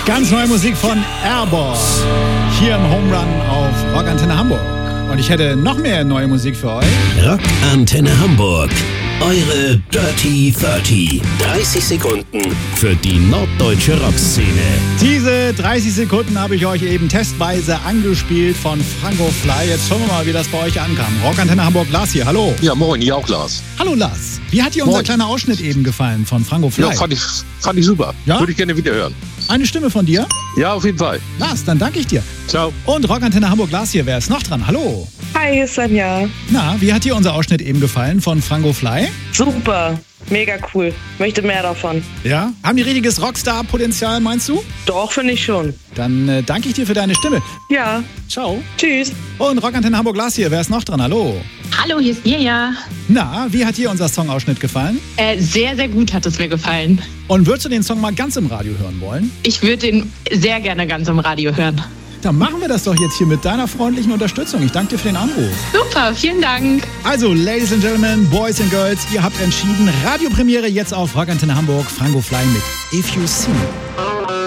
Ganz neue Musik von Airborne. Hier im Home Run auf Rockantenne Hamburg. Und ich hätte noch mehr neue Musik für euch. Rockantenne Hamburg. Eure Dirty 30. 30 Sekunden für die norddeutsche Rockszene. Diese 30 Sekunden habe ich euch eben testweise angespielt von Franco Fly. Jetzt schauen wir mal, wie das bei euch ankam. Rockantenne Hamburg, Lars hier, hallo. Ja, moin, hier auch Lars. Hallo Lars. Wie hat dir unser kleiner Ausschnitt eben gefallen von Franco Fly? Ja, fand ich super. Ja? Würde ich gerne wieder hören. Eine Stimme von dir? Ja, auf jeden Fall. Lars, dann danke ich dir. Ciao. Und Rockantenne Hamburg, Lars hier, wer ist noch dran? Hallo. Hi, hier ist Sanja. Na, wie hat dir unser Ausschnitt eben gefallen von Franco Fly? Super, mega cool. Möchte mehr davon. Ja? Haben die richtiges Rockstar-Potenzial, meinst du? Doch, finde ich schon. Dann danke ich dir für deine Stimme. Ja. Ciao. Tschüss. Und Rockantenne Hamburg, Lars hier, wer ist noch dran? Hallo. Hallo, hier ist Mirja. Na, wie hat dir unser Songausschnitt gefallen? Sehr, sehr gut hat es mir gefallen. Und würdest du den Song mal ganz im Radio hören wollen? Ich würde ihn sehr gerne ganz im Radio hören. Dann machen wir das doch jetzt hier mit deiner freundlichen Unterstützung. Ich danke dir für den Anruf. Super, vielen Dank. Also, Ladies and Gentlemen, Boys and Girls, ihr habt entschieden. Radiopremiere jetzt auf Rockantenne Hamburg. Franco Fly mit If You See.